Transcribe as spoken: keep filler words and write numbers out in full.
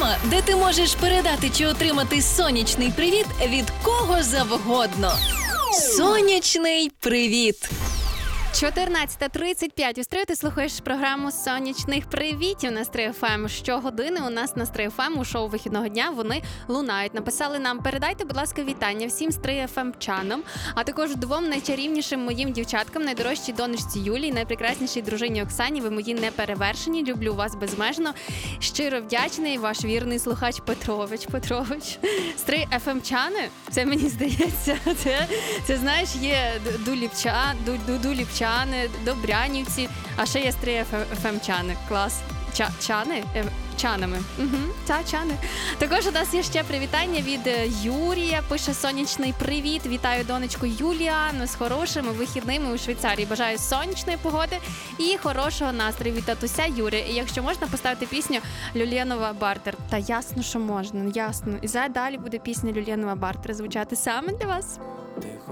де ти можеш передати чи отримати сонячний привіт від кого завгодно. Сонячний привіт! чотирнадцята тридцять п'ять. У Стрию ти слухаєш програму «Сонячних привітів» на Стрию еф ем. Щогодини у нас на Стрию еф ем у шоу вихідного дня вони лунають. Написали нам: передайте, будь ласка, вітання всім Стрию еф ем-чанам, а також двом найчарівнішим моїм дівчаткам, найдорожчій донечці Юлії, найпрекраснішій дружині Оксані. Ви мої неперевершені, люблю вас безмежно. Щиро вдячний ваш вірний слухач Петрович. Петрович. Стрию еф ем-чани, це мені здається, це, це знаєш, є дуліпча, ду, дуліпча, добрянівці, а ще є Стрия еф ем-чани. Клас. Ча, чани? Е, чанами. Угу, та, чани. Також у нас є ще привітання від Юрія. Пише: сонячний привіт. Вітаю донечку Юліану з хорошими вихідними у Швейцарії. Бажаю сонячної погоди і хорошого настрою від татуся Юрія. І якщо можна, поставити пісню Люленова Бартер. Та ясно, що можна, ясно. І за далі буде пісня Люленова Бартер звучати саме для вас.